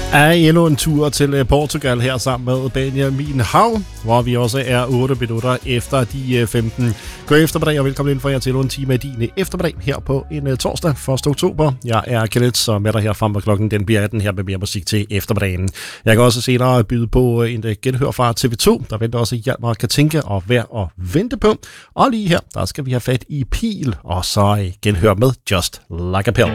er endnu en tur til Portugal her sammen med Benjamin Hav, hvor vi også er 8 minutter efter de 15. God eftermiddag og velkommen ind for jer til en time af din eftermiddag her på en torsdag 1. oktober. Jeg er Kenneth, som er der her frem, og klokken den bliver 18 her med mere musik til eftermiddagen. Jeg kan også senere byde på en genhør fra TV2, der venter også Hjalmar Katinka og Værd at vente på. Og lige her, der skal vi have fat i Pil, og så genhør med Just Like a Pill.